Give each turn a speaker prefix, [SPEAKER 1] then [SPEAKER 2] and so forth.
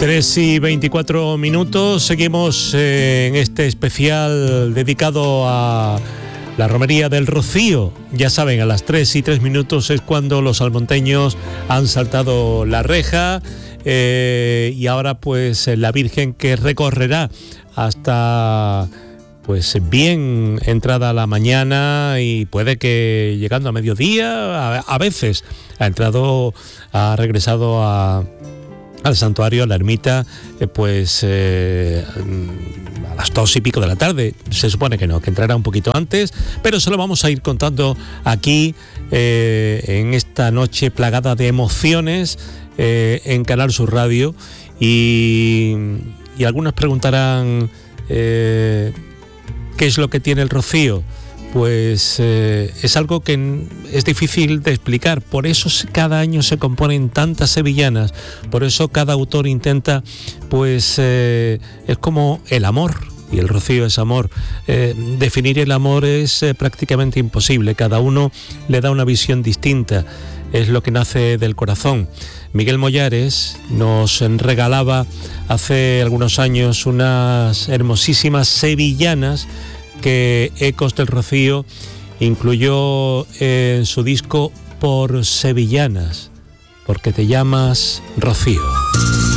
[SPEAKER 1] 3:24, seguimos en este especial dedicado a la romería del Rocío. Ya saben, a las 3:03 es cuando los salmonteños han saltado la reja, y ahora pues la Virgen que recorrerá hasta pues bien entrada la mañana, y puede que llegando a mediodía, a veces ha regresado al santuario, a la ermita, a las 2:00 de la tarde. Se supone que no, que entrará un poquito antes, pero se lo vamos a ir contando aquí en esta noche plagada de emociones en Canal Sur Radio. Y algunos preguntarán ¿qué es lo que tiene el Rocío? Pues es algo que es difícil de explicar. Por eso cada año se componen tantas sevillanas. Por eso cada autor intenta, pues es como el amor, y el Rocío es amor. Definir el amor es prácticamente imposible. Cada uno le da una visión distinta. Es lo que nace del corazón. Miguel Mollares nos regalaba hace algunos años unas hermosísimas sevillanas que Ecos del Rocío incluyó en su disco Por Sevillanas, porque te llamas Rocío.